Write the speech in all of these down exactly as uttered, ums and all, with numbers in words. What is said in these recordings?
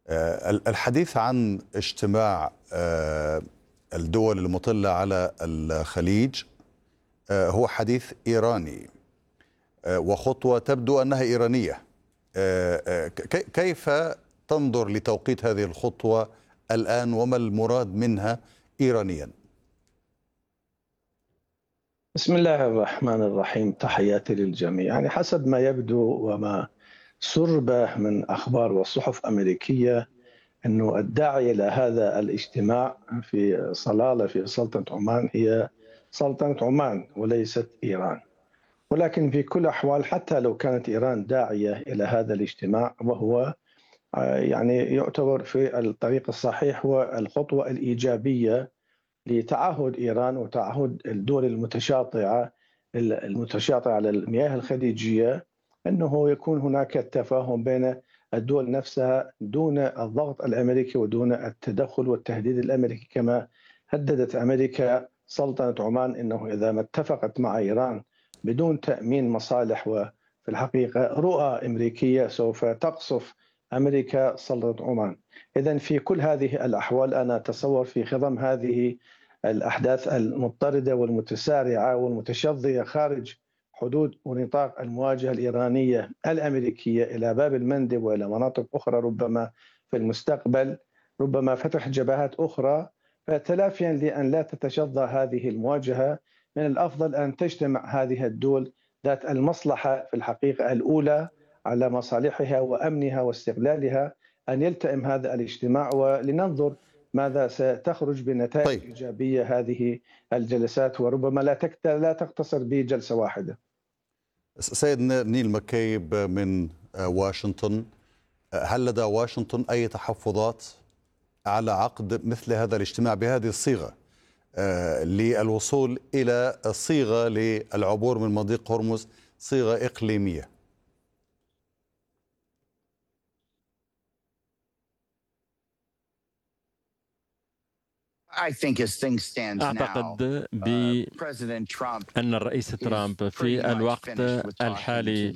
الحديث عن اجتماع الدول المطلة على الخليج هو حديث إيراني وخطوة تبدو أنها إيرانية. كيف تنظر لتوقيت هذه الخطوة الآن وما المراد منها إيرانيا؟ بسم الله الرحمن الرحيم. تحياتي للجميع. يعني حسب ما يبدو وما سرب من أخبار والصحف الأمريكية أنه الداعي إلى هذا الاجتماع في صلالة في سلطنة عمان هي سلطنة عمان وليست إيران. ولكن في كل الأحوال حتى لو كانت إيران داعية إلى هذا الاجتماع وهو يعني يعتبر في الطريق الصحيح والخطوة الإيجابية لتعهد إيران وتعهد الدول المتشاطئة المتشاطئة على المياه الخليجية أنه يكون هناك تفاهم بين الدول نفسها دون الضغط الأمريكي ودون التدخل والتهديد الأمريكي، كما هددت أمريكا سلطنة عمان أنه إذا ما اتفقت مع إيران بدون تأمين مصالح وفي الحقيقة رؤى أمريكية سوف تقصف أمريكا سلطنة عمان. إذن في كل هذه الأحوال أنا أتصور في خضم هذه الأحداث المضطردة والمتسارعة والمتشظية خارج حدود ونطاق المواجهة الإيرانية الأمريكية إلى باب المندب وإلى مناطق أخرى ربما في المستقبل، ربما فتح جبهات أخرى، فتلافيا لأن لا تتشظى هذه المواجهة من الأفضل أن تجتمع هذه الدول ذات المصلحة في الحقيقة الأولى على مصالحها وأمنها واستقلالها أن يلتئم هذا الاجتماع ولننظر ماذا ستخرج بنتائج طيب. إيجابية هذه الجلسات وربما لا لا تقتصر بجلسة واحدة. سيد نيل مكيب من واشنطن، هل لدى واشنطن أي تحفظات على عقد مثل هذا الاجتماع بهذه الصيغة للوصول إلى صيغة للعبور من مضيق هرمز، صيغة إقليمية؟ أعتقد بأن الرئيس ترامب في الوقت الحالي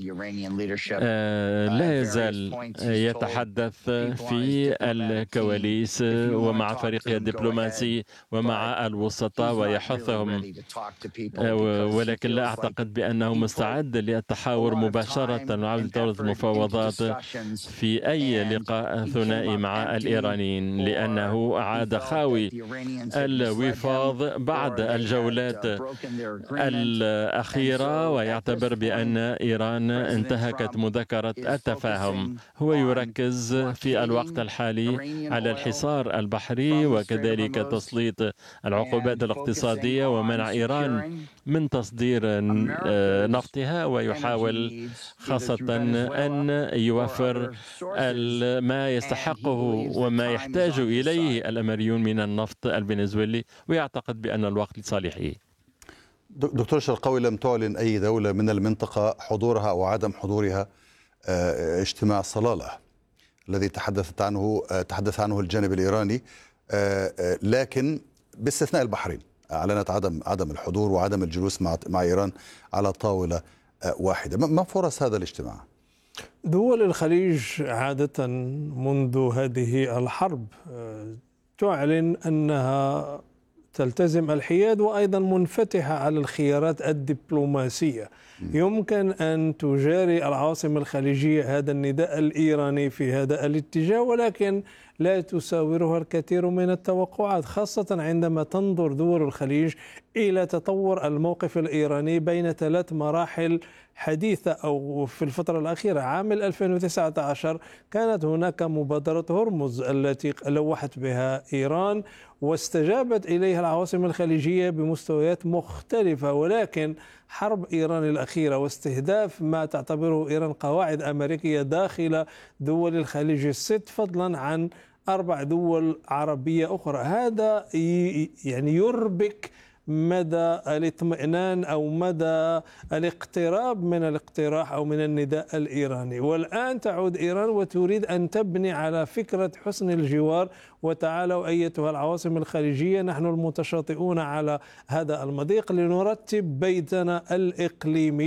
لا يزال يتحدث في الكواليس ومع فريقه الدبلوماسي ومع الوسطاء ويحثهم، ولكن لا أعتقد بأنه مستعد للتحاور مباشرة وعودة دورة المفاوضات في أي لقاء ثنائي مع الإيرانيين، لأنه عاد خاوي الوفاض بعد الجولات الأخيرة ويعتبر بأن إيران انتهكت مذكرة التفاهم. هو يركز في الوقت الحالي على الحصار البحري وكذلك تسليط العقوبات الاقتصادية ومنع إيران من تصدير نفطها، ويحاول خاصة أن يوفر ما يستحقه وما يحتاج إليه الأمريكيون من النفط الفنزويلي، ويعتقد بأن الوقت لصالحه. دكتور شرقاوي، لم تعلن أي دولة من المنطقة حضورها أو عدم حضورها اجتماع صلالة الذي تحدثت عنه تحدث عنه الجانب الإيراني، لكن باستثناء البحرين أعلنت عدم عدم الحضور وعدم الجلوس مع مع إيران على طاولة واحدة. ما فرص هذا الاجتماع؟ دول الخليج عادة منذ هذه الحرب تعلن أنها تلتزم الحياد وأيضا منفتحة على الخيارات الدبلوماسية. يمكن أن تجاري العاصمة الخليجية هذا النداء الإيراني في هذا الاتجاه، ولكن لا تساورها الكثير من التوقعات، خاصة عندما تنظر دول الخليج إلى تطور الموقف الإيراني بين ثلاث مراحل حديثة أو في الفترة الأخيرة. عام ألفين وتسعة عشر كانت هناك مبادرة هرمز التي لوحت بها إيران واستجابت إليها العواصم الخليجية بمستويات مختلفة، ولكن حرب إيران الأخيرة واستهداف ما تعتبره إيران قواعد أمريكية داخل دول الخليج الست فضلا عن أربع دول عربية أخرى، هذا يعني يربك مدى الاطمئنان أو مدى الاقتراب من الاقتراح أو من النداء الإيراني. والآن تعود إيران وتريد أن تبني على فكرة حسن الجوار، وتعالوا أيتها العواصم الخليجية نحن المتشاطئون على هذا المضيق لنرتب بيتنا الإقليمي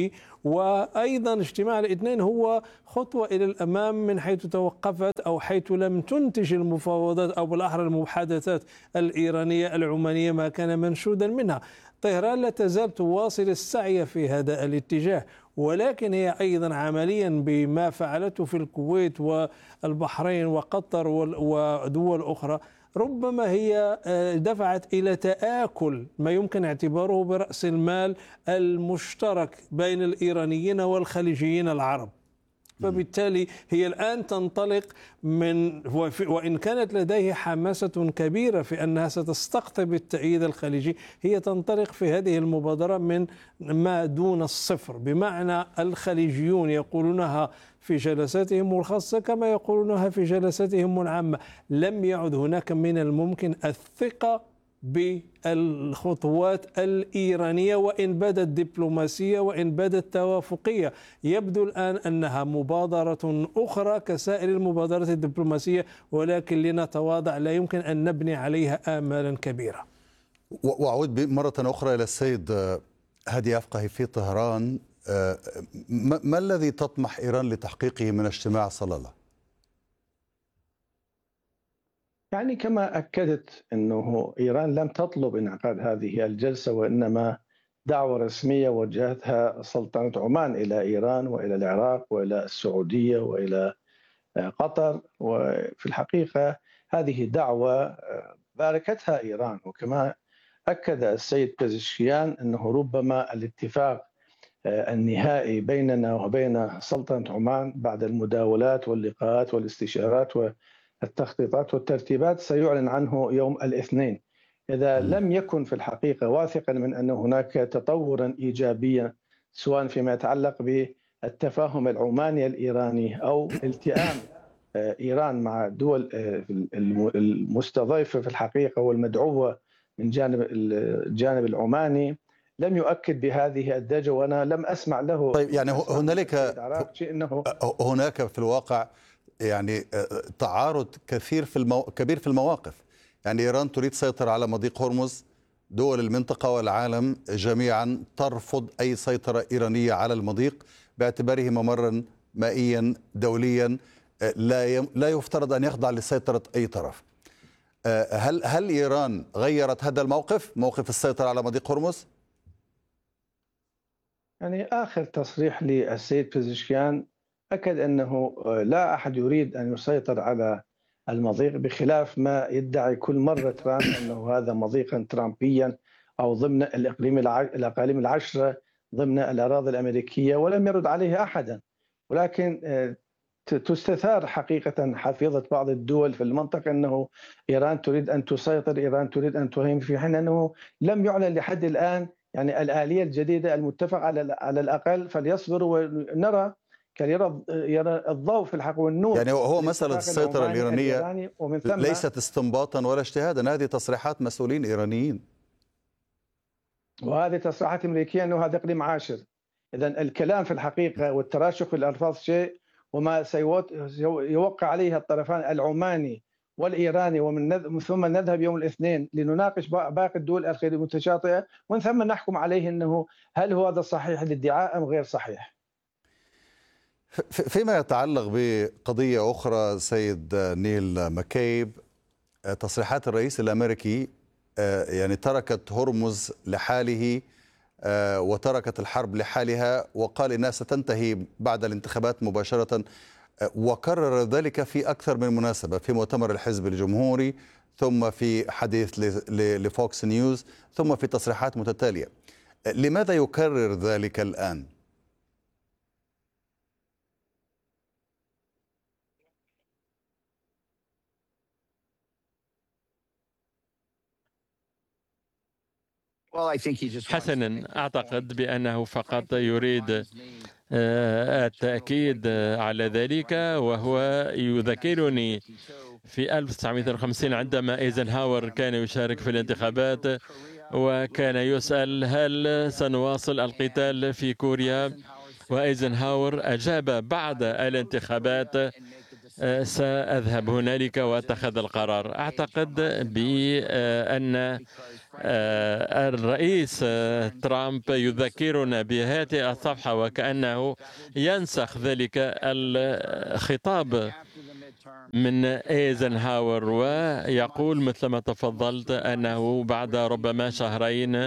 وأيضا اجتماع الاثنين هو خطوة إلى الأمام من حيث توقفت أو حيث لم تنتج المفاوضات أو بالأحرى المحادثات الإيرانية العمانية ما كان منشودا منها. طهران لا تزال تواصل السعي في هذا الاتجاه، ولكن هي أيضا عمليا بما فعلته في الكويت والبحرين وقطر ودول أخرى ربما هي دفعت إلى تآكل ما يمكن اعتباره برأس المال المشترك بين الإيرانيين والخليجيين العرب. فبالتالي هي الآن تنطلق من، وإن كانت لديه حماسة كبيرة في أنها ستستقطب التأييد الخليجي، هي تنطلق في هذه المبادرة من ما دون الصفر، بمعنى الخليجيون يقولونها في جلساتهم الخاصة كما يقولونها في جلساتهم العامة. لم يعد هناك من الممكن الثقة بالخطوات الإيرانية وإن بدت دبلوماسية وإن بدت توافقية. يبدو الآن أنها مبادرة أخرى كسائر المبادرات الدبلوماسية، ولكن لنتواضع، لا يمكن أن نبني عليها آمالا كبيرة. وأعود مرة أخرى إلى السيد هادي أفقهي في طهران. ما الذي تطمح إيران لتحقيقه من اجتماع صلالة؟ يعني كما أكدت أنه إيران لم تطلب انعقاد هذه الجلسة، وإنما دعوة رسمية وجهتها سلطنة عمان إلى إيران وإلى العراق وإلى السعودية وإلى قطر. وفي الحقيقة هذه دعوة باركتها إيران، وكما أكد السيد بيزشكيان أنه ربما الاتفاق النهائي بيننا وبين سلطنة عمان بعد المداولات واللقاءات والاستشارات والتخطيطات والترتيبات سيعلن عنه يوم الاثنين. إذا لم يكن في الحقيقة واثقا من أن هناك تطورا إيجابيا سواء فيما يتعلق بالتفاهم العماني الإيراني أو التئام إيران مع الدول المستضيفة في الحقيقة والمدعوة من جانب الجانب العماني، لم يؤكد بهذه الدرجة، وأنا لم أسمع له. طيب يعني هنالك هناك في الواقع يعني تعارض كثير في المو... كبير في المواقف. يعني إيران تريد سيطرة على مضيق هرمز، دول المنطقة والعالم جميعا ترفض أي سيطرة إيرانية على المضيق باعتباره ممرا مائيا دوليا لا ي... لا يفترض أن يخضع لسيطرة أي طرف. هل هل إيران غيرت هذا الموقف، موقف السيطرة على مضيق هرمز؟ يعني آخر تصريح للسيد بيزشكيان أكد أنه لا أحد يريد أن يسيطر على المضيق، بخلاف ما يدعي كل مرة ترامب أنه هذا مضيقا ترامبيا أو ضمن الإقليم الأقاليم العشرة ضمن الأراضي الأمريكية، ولم يرد عليه أحدا. ولكن تستثار حقيقة حفيظة بعض الدول في المنطقة أنه إيران تريد أن تسيطر، إيران تريد أن تهيمن، في حين أنه لم يعلن لحد الآن يعني الآلية الجديدة المتفق على على الأقل، فليصبروا ونرى كان يرى يرى الضوء في الحق والنور. يعني هو مسألة السيطرة الإيرانية ليست استنباطا ولا اجتهادا، هذه تصريحات مسؤولين إيرانيين وهذه تصريحات أمريكية أنه هذا إقليم عاشر. إذا الكلام في الحقيقة والتراشق في الألفاظ شيء، وما سيوقع عليه الطرفان العماني والإيراني، ومن ثم نذهب يوم الاثنين لنناقش باقي الدول الخليجية المتشاطئة، ومن ثم نحكم عليه أنه هل هو هذا صحيح الادعاء أم غير صحيح. فيما يتعلق بقضية أخرى سيد نيل مكيب، تصريحات الرئيس الأمريكي يعني تركت هرمز لحاله وتركت الحرب لحالها، وقال إنها ستنتهي بعد الانتخابات مباشرة، وكرر ذلك في أكثر من مناسبة، في مؤتمر الحزب الجمهوري، ثم في حديث لفوكس نيوز، ثم في تصريحات متتالية. لماذا يكرر ذلك الآن؟ حسنا، أعتقد بأنه فقط يريد التأكيد على ذلك، وهو يذكرني في ألف وتسعمئة وخمسين عندما ايزنهاور كان يشارك في الانتخابات وكان يسأل هل سنواصل القتال في كوريا، وايزنهاور أجاب بعد الانتخابات سأذهب هنالك وأتخذ القرار. أعتقد بأن الرئيس ترامب يذكرنا بهذه الصفحة وكأنه ينسخ ذلك الخطاب من ايزنهاور، ويقول مثل ما تفضلت أنه بعد ربما شهرين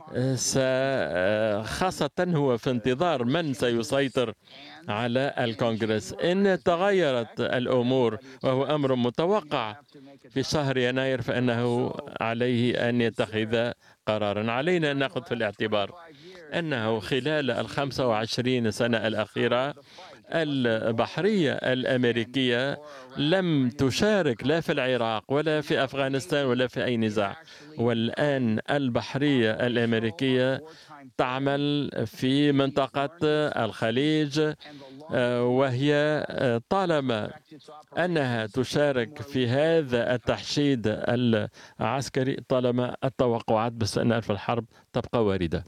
خاصة هو في انتظار من سيسيطر على الكونغرس. إن تغيرت الأمور وهو أمر متوقع في شهر يناير فإنه عليه أن يتخذ قرارا. علينا أن نأخذ في الاعتبار أنه خلال الخمسة وعشرين سنة الأخيرة البحرية الأمريكية لم تشارك لا في العراق ولا في أفغانستان ولا في أي نزاع، والآن البحرية الأمريكية تعمل في منطقة الخليج، وهي طالما أنها تشارك في هذا التحشيد العسكري طالما التوقعات باستئناف الحرب تبقى واردة.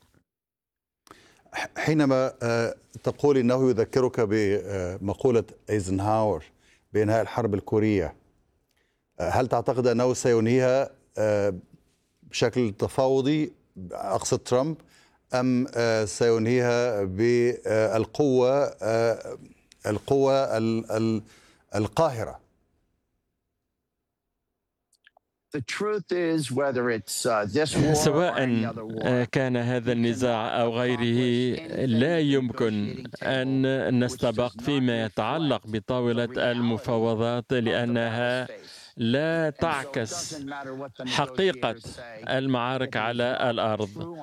حينما تقول إنه يذكرك بمقولة ايزنهاور بإنهاء الحرب الكورية، هل تعتقد أنه سينهيها بشكل تفاوضي، أقصد ترامب، أم سينهيها بالقوة القوة القاهرة؟ سواء كان هذا النزاع أو غيره لا يمكن أن نستبق فيما يتعلق بطاولة المفاوضات، لأنها لا تعكس حقيقة المعارك على الأرض.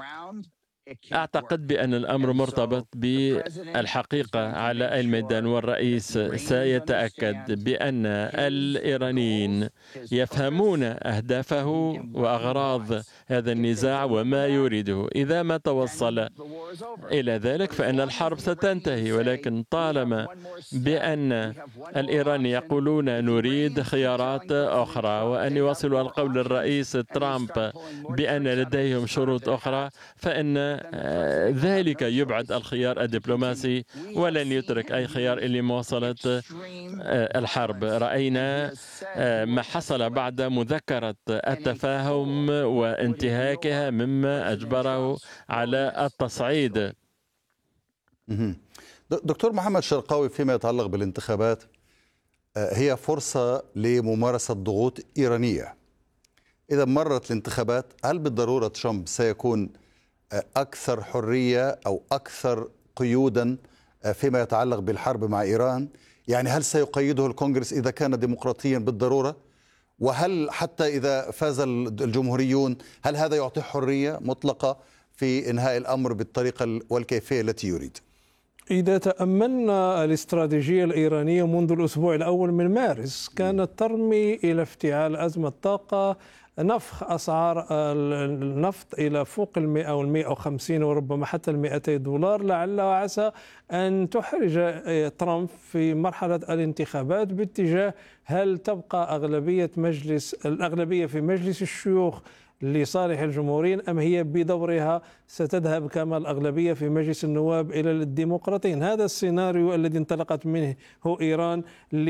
أعتقد بأن الأمر مرتبط بالحقيقة على الميدان، والرئيس سيتأكد بأن الإيرانيين يفهمون أهدافه وأغراض هذا النزاع وما يريده. إذا ما توصل إلى ذلك فإن الحرب ستنتهي، ولكن طالما بأن الإيران يقولون نريد خيارات أخرى وأن يواصلوا القول للرئيس ترامب بأن لديهم شروط أخرى، فإن ذلك يبعد الخيار الدبلوماسي ولن يترك أي خيار إلى مواصلة الحرب. رأينا ما حصل بعد مذكرة التفاهم وانتهاكها مما أجبره على التصعيد. دكتور محمد شرقاوي، فيما يتعلق بالانتخابات، هي فرصة لممارسة ضغوط إيرانية. إذا مرت الانتخابات هل بالضرورة ترامب سيكون أكثر حرية أو أكثر قيودا فيما يتعلق بالحرب مع إيران؟ يعني هل سيقيده الكونغرس إذا كان ديمقراطيا بالضرورة؟ وهل حتى إذا فاز الجمهوريون هل هذا يعطيه حرية مطلقة في إنهاء الأمر بالطريقة والكيفية التي يريد؟ إذا تأملنا الاستراتيجية الإيرانية منذ الأسبوع الأول من مارس كانت ترمي إلى افتعال أزمة طاقة، نفخ أسعار النفط إلى فوق المئة والمئة وخمسين وربما حتى المئتي دولار، لعل وعسى أن تحرج ترامب في مرحلة الانتخابات باتجاه هل تبقى أغلبية مجلس الأغلبية في مجلس الشيوخ لصالح الجمهوريين أم هي بدورها ستذهب كما الأغلبية في مجلس النواب إلى الديمقراطيين. هذا السيناريو الذي انطلقت منه هو إيران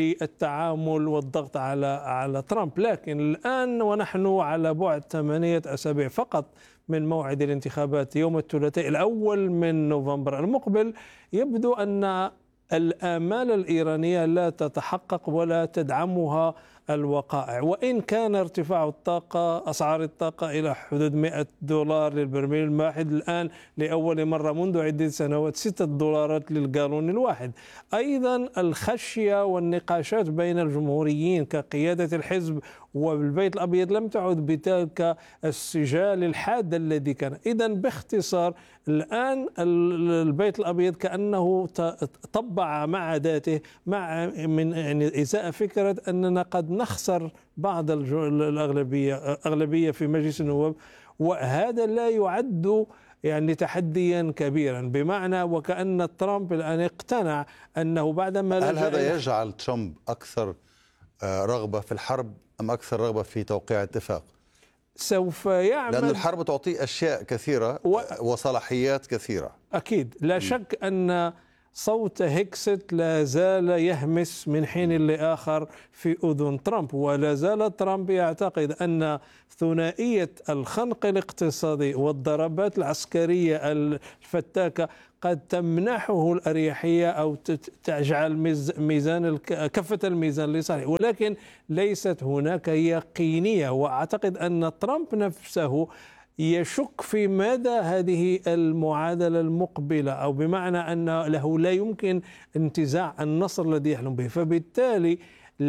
للتعامل والضغط على على ترامب. لكن الآن ونحن على بعد ثمانية أسابيع فقط من موعد الانتخابات يوم الثلاثاء الأول من نوفمبر المقبل، يبدو أن الآمال الإيرانية لا تتحقق ولا تدعمها الوقائع، وإن كان ارتفاع الطاقة أسعار الطاقة إلى حدود مئة دولار للبرميل الواحد الآن لأول مرة منذ عدة سنوات، ستة دولارات للجالون الواحد. أيضا الخشية والنقاشات بين الجمهوريين كقيادة الحزب والبيت الأبيض لم تعد بتلك السجال الحاد الذي كان. إذن باختصار الآن البيت الأبيض كأنه طبع مع عاداته مع من يعني إزاء فكرة أننا قد نخسر بعض الأغلبية أغلبية في مجلس النواب، وهذا لا يعد يعني تحديا كبيرا، بمعنى وكأن ترامب الآن اقتنع أنه بعدما هل هذا يجعل ترامب أكثر رغبة في الحرب أم أكثر رغبة في توقيع اتفاق؟ سوف يعمل، لأن الحرب تعطي أشياء كثيرة و... وصلاحيات كثيرة. أكيد لا م. شك أن صوت هيكست لا زال يهمس من حين لآخر في أذن ترامب، ولا زال ترامب يعتقد أن ثنائية الخنق الاقتصادي والضربات العسكرية الفتاكة قد تمنحه الأريحية أو تجعل ميزان كفة الميزان لصالحه، ولكن ليست هناك يقينية. وأعتقد أن ترامب نفسه يشك في مدى هذه المعادلة المقبلة، أو بمعنى أن له لا يمكن انتزاع النصر الذي يحلم به، فبالتالي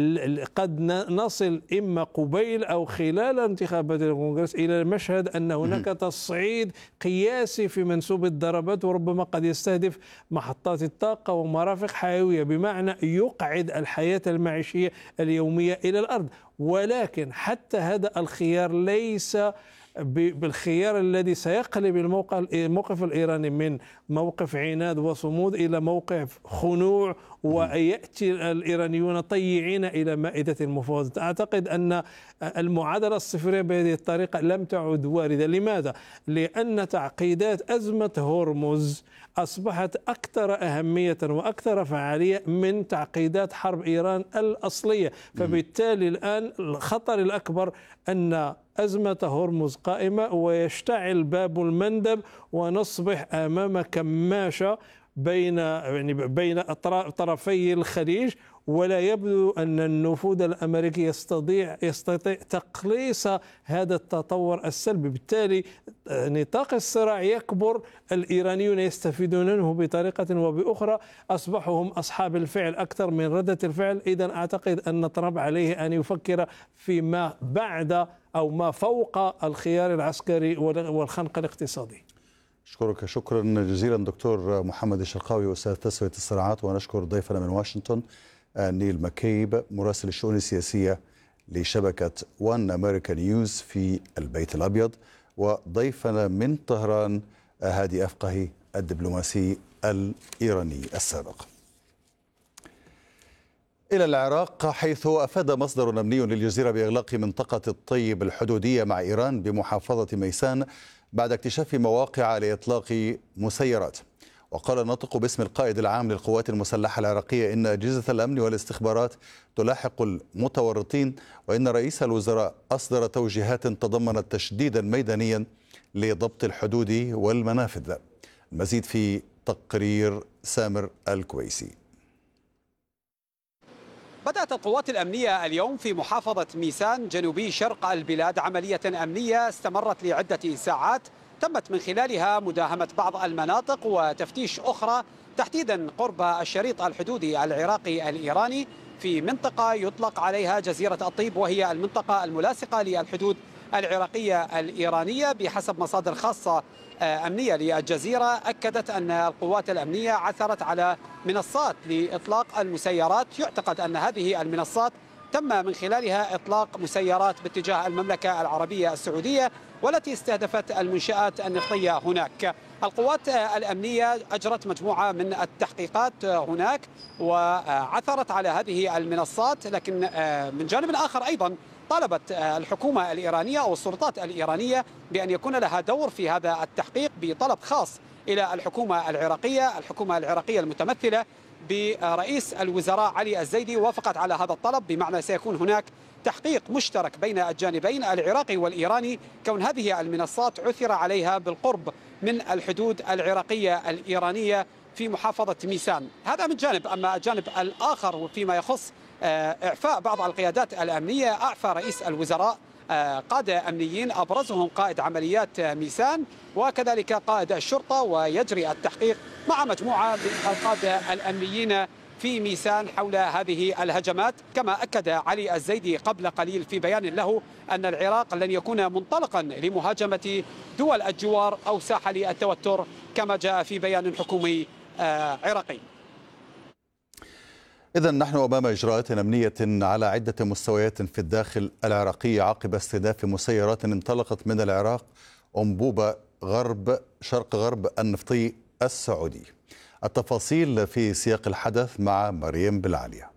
قد نصل إما قبيل أو خلال انتخابات الكونغرس إلى مشهد أن هناك تصعيد قياسي في منسوب الضربات، وربما قد يستهدف محطات الطاقة ومرافق حيوية، بمعنى يقعد الحياة المعيشية اليومية إلى الأرض. ولكن حتى هذا الخيار ليس بالخيار الذي سيقلب الموقف الإيراني من موقف عناد وصمود إلى موقف خنوع، ويأتي الإيرانيون طيعين إلى مائدة المفاوضات. أعتقد أن المعادلة الصفرية بهذه الطريقة لم تعد واردة. لماذا؟ لأن تعقيدات أزمة هرمز أصبحت أكثر أهمية وأكثر فعالية من تعقيدات حرب إيران الأصلية، فبالتالي الآن الخطر الأكبر أن أزمة هرمز قائمة ويشتعل باب المندب، ونصبح أمام كماشة بين يعني بين طرفي الخليج، ولا يبدو أن النفوذ الأمريكي يستطيع يستطيع تقليص هذا التطور السلبي. بالتالي نطاق الصراع يكبر، الإيرانيون يستفيدون منه بطريقة وبأخرى، أصبحوا هم أصحاب الفعل أكثر من ردة الفعل. إذن أعتقد أن ترامب عليه أن يفكر فيما بعد أو ما فوق الخيار العسكري والخنق الاقتصادي. أشكرك شكرا جزيلا دكتور محمد الشرقاوي أستاذ تسوية الصراعات، ونشكر ضيفنا من واشنطن نيل مكيب مراسل الشؤون السياسية لشبكة وان أمريكا نيوز في البيت الأبيض، وضيفنا من طهران هادي أفقهي الدبلوماسي الإيراني السابق. إلى العراق، حيث أفاد مصدر أمني للجزيرة بإغلاق منطقة الطيب الحدودية مع إيران بمحافظة ميسان بعد اكتشاف مواقع لإطلاق مسيرات. وقال الناطق باسم القائد العام للقوات المسلحة العراقية إن أجهزة الأمن والاستخبارات تلاحق المتورطين، وإن رئيس الوزراء أصدر توجيهات تضمنت تشديدا ميدانيا لضبط الحدود والمنافذ. المزيد في تقرير سامر الكويسي. بدأت القوات الأمنية اليوم في محافظة ميسان جنوبي شرق البلاد عملية أمنية استمرت لعدة ساعات، تمت من خلالها مداهمة بعض المناطق وتفتيش أخرى، تحديدا قرب الشريط الحدودي العراقي الإيراني في منطقة يطلق عليها جزيرة الطيب، وهي المنطقة الملاصقة للحدود العراقية الإيرانية. بحسب مصادر خاصة أمنية للجزيرة أكدت أن القوات الأمنية عثرت على منصات لإطلاق المسيرات، يعتقد أن هذه المنصات تم من خلالها إطلاق مسيرات باتجاه المملكة العربية السعودية والتي استهدفت المنشآت النفطية هناك. القوات الأمنية أجرت مجموعة من التحقيقات هناك وعثرت على هذه المنصات، لكن من جانب آخر أيضا طالبت الحكومة الإيرانية أو السلطات الإيرانية بأن يكون لها دور في هذا التحقيق بطلب خاص إلى الحكومة العراقية. الحكومة العراقية المتمثلة برئيس الوزراء علي الزيدي وافقت على هذا الطلب، بمعنى سيكون هناك تحقيق مشترك بين الجانبين العراقي والإيراني، كون هذه المنصات عثر عليها بالقرب من الحدود العراقية الإيرانية في محافظة ميسان. هذا من جانب. أما الجانب الآخر فيما يخص إعفاء بعض القيادات الأمنية، أعفى رئيس الوزراء قادة أمنيين أبرزهم قائد عمليات ميسان وكذلك قائد الشرطة، ويجري التحقيق مع مجموعة من القادة الأمنيين في ميسان حول هذه الهجمات. كما أكد علي الزيدي قبل قليل في بيان له أن العراق لن يكون منطلقا لمهاجمة دول الجوار أو ساحة للتوتر كما جاء في بيان حكومي عراقي. إذن نحن أمام إجراءات أمنية على عدة مستويات في الداخل العراقي عقب استهداف مسيرات انطلقت من العراق أنبوب غرب شرق غرب النفطي السعودي. التفاصيل في سياق الحدث مع مريم بالعالية.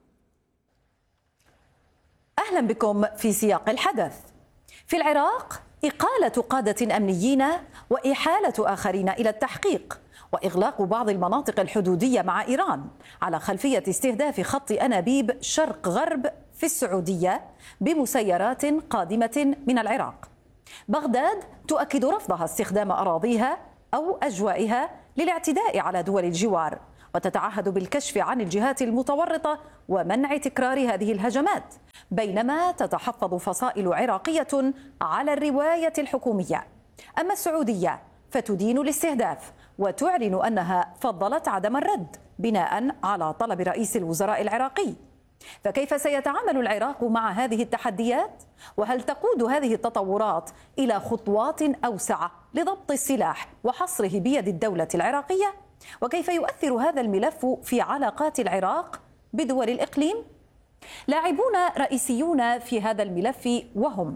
أهلا بكم في سياق الحدث. في العراق إقالة قادة أمنيين وإحالة آخرين إلى التحقيق، وإغلاق بعض المناطق الحدودية مع إيران على خلفية استهداف خط أنابيب شرق غرب في السعودية بمسيرات قادمة من العراق. بغداد تؤكد رفضها استخدام أراضيها أو أجوائها للاعتداء على دول الجوار، وتتعهد بالكشف عن الجهات المتورطة ومنع تكرار هذه الهجمات، بينما تتحفظ فصائل عراقية على الرواية الحكومية. أما السعودية فتدين الاستهداف وتعلن أنها فضلت عدم الرد بناء على طلب رئيس الوزراء العراقي. فكيف سيتعامل العراق مع هذه التحديات؟ وهل تقود هذه التطورات إلى خطوات أوسع لضبط السلاح وحصره بيد الدولة العراقية؟ وكيف يؤثر هذا الملف في علاقات العراق بدول الإقليم؟ لاعبون رئيسيون في هذا الملف وهم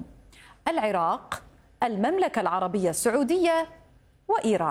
العراق، المملكة العربية السعودية وإيران.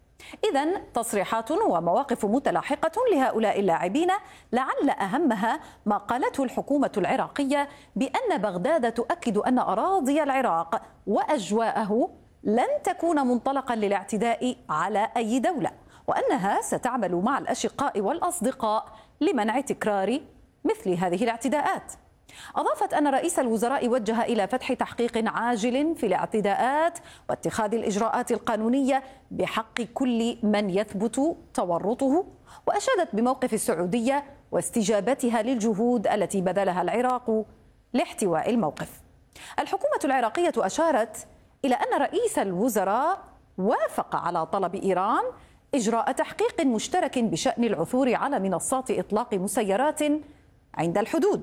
إذن تصريحات ومواقف متلاحقة لهؤلاء اللاعبين، لعل أهمها ما قالته الحكومة العراقية بأن بغداد تؤكد أن أراضي العراق وأجواءه لن تكون منطلقا للاعتداء على أي دولة، وأنها ستعمل مع الأشقاء والأصدقاء لمنع تكرار مثل هذه الاعتداءات. أضافت أن رئيس الوزراء وجه إلى فتح تحقيق عاجل في الاعتداءات واتخاذ الإجراءات القانونية بحق كل من يثبت تورطه، وأشادت بموقف السعودية واستجابتها للجهود التي بذلها العراق لاحتواء الموقف. الحكومة العراقية أشارت إلى أن رئيس الوزراء وافق على طلب إيران إجراء تحقيق مشترك بشأن العثور على منصات إطلاق مسيرات عند الحدود،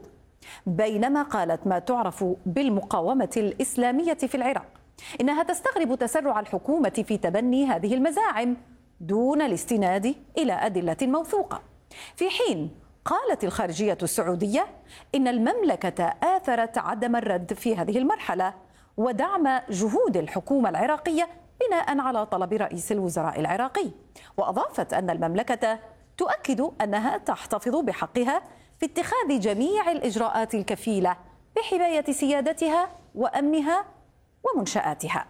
بينما قالت ما تعرف بالمقاومة الإسلامية في العراق إنها تستغرب تسرع الحكومة في تبني هذه المزاعم دون الاستناد إلى أدلة موثوقة، في حين قالت الخارجية السعودية إن المملكة آثرت عدم الرد في هذه المرحلة ودعم جهود الحكومة العراقية بناء على طلب رئيس الوزراء العراقي. وأضافت أن المملكة تؤكد أنها تحتفظ بحقها في اتخاذ جميع الإجراءات الكفيلة بحماية سيادتها وأمنها ومنشآتها.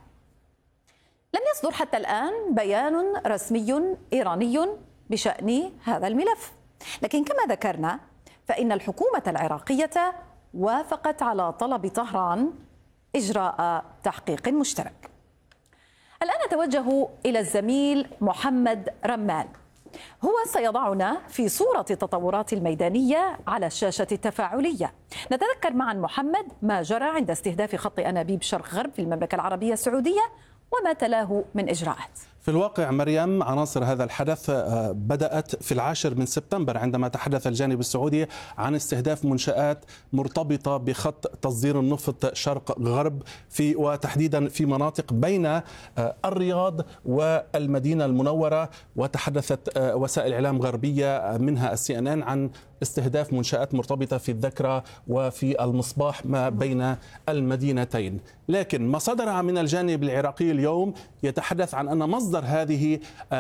لم يصدر حتى الآن بيان رسمي إيراني بشأن هذا الملف، لكن كما ذكرنا فإن الحكومة العراقية وافقت على طلب طهران إجراء تحقيق مشترك. الآن نتوجه إلى الزميل محمد رمال، هو سيضعنا في صورة التطورات الميدانية على الشاشة التفاعلية. نتذكر معا محمد ما جرى عند استهداف خط أنابيب شرق غرب في المملكة العربية السعودية وما تلاه من إجراءات. في الواقع مريم، عناصر هذا الحدث بدأت في العاشر من سبتمبر عندما تحدث الجانب السعودي عن استهداف منشآت مرتبطة بخط تصدير النفط شرق غرب في وتحديدا في مناطق بين الرياض والمدينة المنورة. وتحدثت وسائل إعلام غربية منها السي ان ان عن استهداف منشآت مرتبطة في الذكرى وفي المصباح ما بين المدينتين. لكن ما صدر من الجانب العراقي اليوم يتحدث عن أن مصدر هذه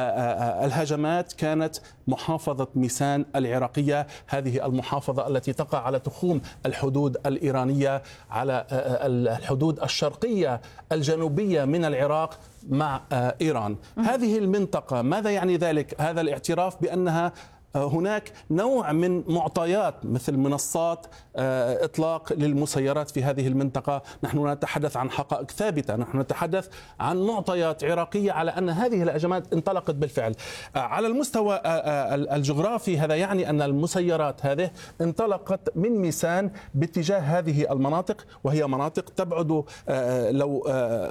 الهجمات كانت محافظة ميسان العراقية، هذه المحافظة التي تقع على تخوم الحدود الإيرانية، على الحدود الشرقية الجنوبية من العراق مع إيران. هذه المنطقة ماذا يعني ذلك؟ هذا الاعتراف بأنها هناك نوع من معطيات مثل منصات إطلاق للمسيرات في هذه المنطقة. نحن نتحدث عن حقائق ثابتة، نحن نتحدث عن معطيات عراقية على أن هذه الهجمات انطلقت بالفعل. على المستوى الجغرافي هذا يعني أن المسيرات هذه انطلقت من ميسان باتجاه هذه المناطق، وهي مناطق تبعد لو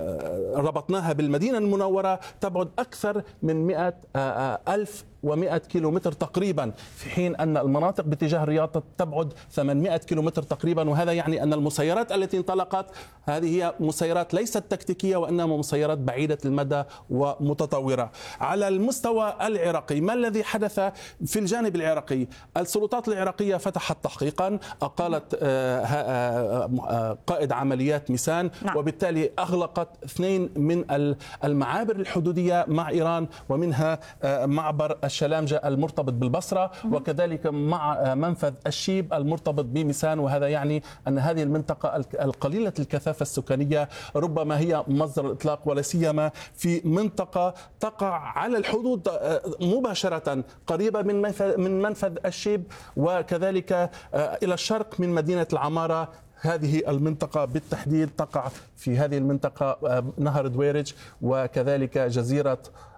ربطناها بالمدينة المنورة تبعد أكثر من مئة ألف ومئة كيلومتر تقريبا، في حين أن المناطق باتجاه الرياض تبعد ثمانمئة كيلومتر تقريبا. وهذا يعني أن المسيرات التي انطلقت هذه هي مسيرات ليست تكتيكية وإنما مسيرات بعيدة المدى ومتطورة. على المستوى العراقي ما الذي حدث في الجانب العراقي؟ السلطات العراقية فتحت تحقيقا، أقالت قائد عمليات ميسان، وبالتالي أغلقت اثنين من المعابر الحدودية مع إيران ومنها معبر الشلامجة المرتبط بالبصرة، وكذلك مع منفذ الشيب المرتبط بميسان. وهذا يعني أن هذه المنطقة القليلة الكثافة السكانية ربما هي مصدر الإطلاق، ولا سيما في منطقة تقع على الحدود مباشرة قريبة من منفذ من منفذ الشيب، وكذلك إلى الشرق من مدينة العمارة. هذه المنطقة بالتحديد تقع في هذه المنطقة نهر دويرج وكذلك جزيرة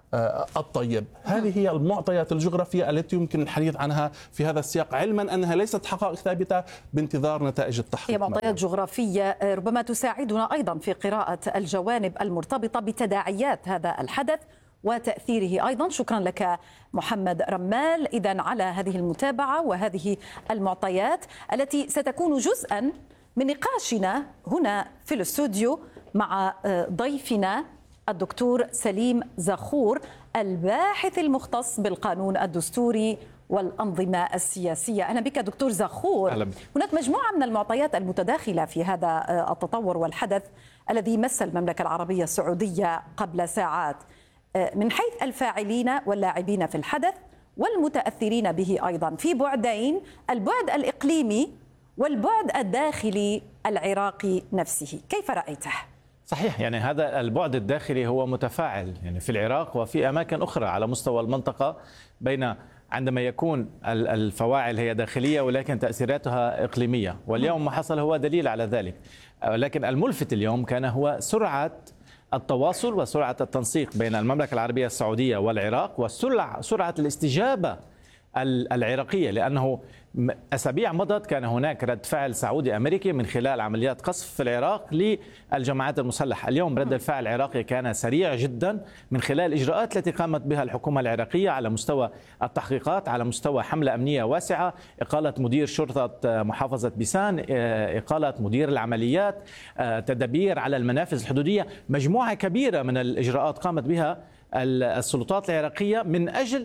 الطيب. هذه هي المعطيات الجغرافية التي يمكن الحديث عنها في هذا السياق، علما أنها ليست حقائق ثابتة بانتظار نتائج التحقيق. هي معطيات جغرافية ربما تساعدنا أيضا في قراءة الجوانب المرتبطة بتداعيات هذا الحدث وتأثيره أيضا. شكرا لك محمد رمال إذن على هذه المتابعة وهذه المعطيات التي ستكون جزءا من نقاشنا هنا في الاستوديو مع ضيفنا الدكتور سليم زخور الباحث المختص بالقانون الدستوري والأنظمة السياسية. أهلا بك دكتور زخور. أهلا. هناك مجموعة من المعطيات المتداخلة في هذا التطور والحدث الذي مس المملكة العربية السعودية قبل ساعات من حيث الفاعلين واللاعبين في الحدث والمتأثرين به أيضا في بعدين، البعد الإقليمي والبعد الداخلي العراقي نفسه. كيف رأيته؟ صحيح، يعني هذا البعد الداخلي هو متفاعل يعني في العراق وفي أماكن أخرى على مستوى المنطقة، بين عندما يكون الفواعل هي داخلية ولكن تأثيراتها إقليمية، واليوم ما حصل هو دليل على ذلك. لكن الملفت اليوم كان هو سرعة التواصل وسرعة التنسيق بين المملكة العربية السعودية والعراق وسرعة سرعة الاستجابة العراقية، لأنه أسابيع مضت كان هناك رد فعل سعودي أمريكي من خلال عمليات قصف في العراق للجماعات المسلحة. اليوم رد الفعل العراقي كان سريع جدا من خلال الإجراءات التي قامت بها الحكومة العراقية على مستوى التحقيقات، على مستوى حملة أمنية واسعة، إقالة مدير شرطة محافظة بيسان، إقالة مدير العمليات، تدابير على المنافذ الحدودية، مجموعة كبيرة من الإجراءات قامت بها السلطات العراقية من أجل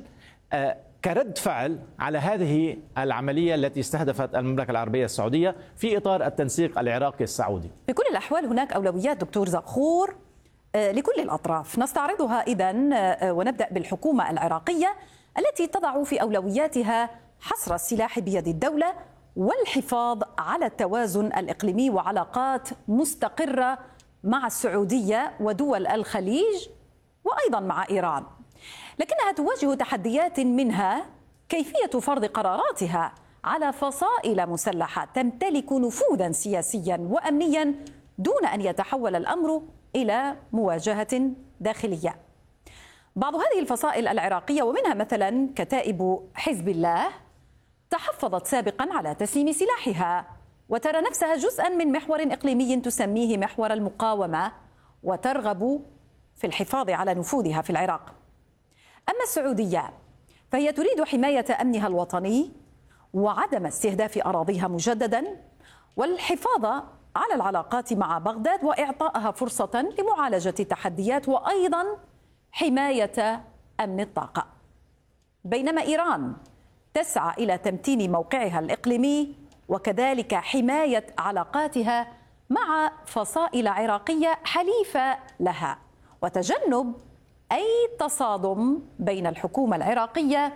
كرد فعل على هذه العملية التي استهدفت المملكة العربية السعودية في إطار التنسيق العراقي السعودي. في كل الأحوال هناك أولويات دكتور زخور لكل الأطراف، نستعرضها إذن ونبدأ بالحكومة العراقية التي تضع في أولوياتها حصر السلاح بيد الدولة والحفاظ على التوازن الإقليمي وعلاقات مستقرة مع السعودية ودول الخليج وأيضا مع إيران، لكنها تواجه تحديات منها كيفية فرض قراراتها على فصائل مسلحة تمتلك نفوذا سياسيا وأمنيا دون أن يتحول الأمر إلى مواجهة داخلية. بعض هذه الفصائل العراقية ومنها مثلا كتائب حزب الله تحفظت سابقا على تسليم سلاحها وترى نفسها جزءا من محور إقليمي تسميه محور المقاومة وترغب في الحفاظ على نفوذها في العراق. أما السعودية فهي تريد حماية أمنها الوطني وعدم استهداف أراضيها مجددا والحفاظ على العلاقات مع بغداد وإعطائها فرصة لمعالجة التحديات وأيضا حماية أمن الطاقة، بينما إيران تسعى إلى تمتين موقعها الإقليمي وكذلك حماية علاقاتها مع فصائل عراقية حليفة لها وتجنب أي تصادم بين الحكومة العراقية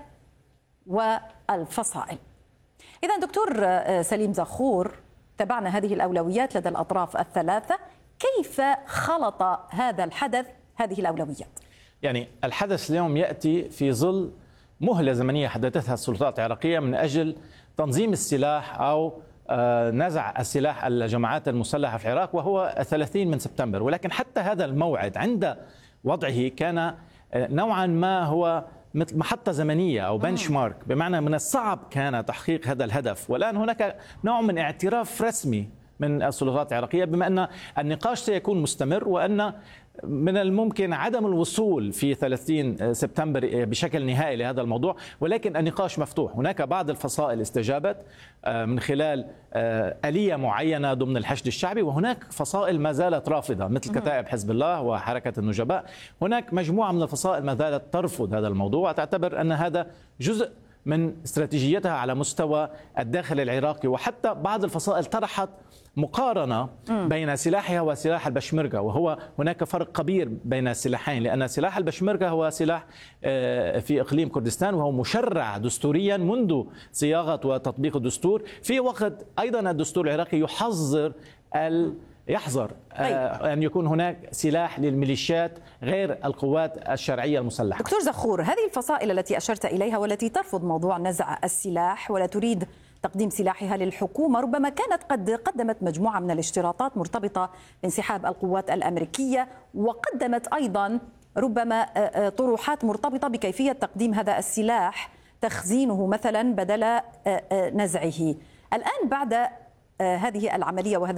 والفصائل. إذن دكتور سليم زخور، تابعنا هذه الأولويات لدى الأطراف الثلاثة، كيف خلط هذا الحدث هذه الأولويات؟ يعني الحدث اليوم يأتي في ظل مهلة زمنية حددتها السلطات العراقية من أجل تنظيم السلاح أو نزع السلاح الجماعات المسلحة في العراق، وهو ثلاثين من سبتمبر. ولكن حتى هذا الموعد عند وضعه كان نوعا ما هو مثل محطة زمنية أو بنش مارك، بمعنى من الصعب كان تحقيق هذا الهدف. والآن هناك نوع من اعتراف رسمي من السلطات العراقية بما أن النقاش سيكون مستمر وأن من الممكن عدم الوصول في ثلاثين سبتمبر بشكل نهائي لهذا الموضوع، ولكن النقاش مفتوح. هناك بعض الفصائل استجابت من خلال آلية معينة ضمن الحشد الشعبي، وهناك فصائل ما زالت رافضة مثل كتائب حزب الله وحركة النجباء. هناك مجموعة من الفصائل ما زالت ترفض هذا الموضوع وتعتبر أن هذا جزء من استراتيجيتها على مستوى الداخل العراقي. وحتى بعض الفصائل طرحت مقارنة بين سلاحها وسلاح البشمركة، وهو هناك فرق كبير بين السلاحين، لأن سلاح البشمركة هو سلاح في إقليم كردستان وهو مشرع دستوريا منذ صياغة وتطبيق الدستور، في وقت أيضا الدستور العراقي يحظر ال يحظر طيب. أن يكون هناك سلاح للميليشيات غير القوات الشرعية المسلحة. دكتور زخور، هذه الفصائل التي أشرت إليها والتي ترفض موضوع نزع السلاح ولا تريد تقديم سلاحها للحكومة، ربما كانت قد قدمت مجموعة من الاشتراطات مرتبطة بانسحاب القوات الأمريكية، وقدمت أيضا ربما طروحات مرتبطة بكيفية تقديم هذا السلاح، تخزينه مثلا بدل نزعه. الآن بعد هذه العملية وهذا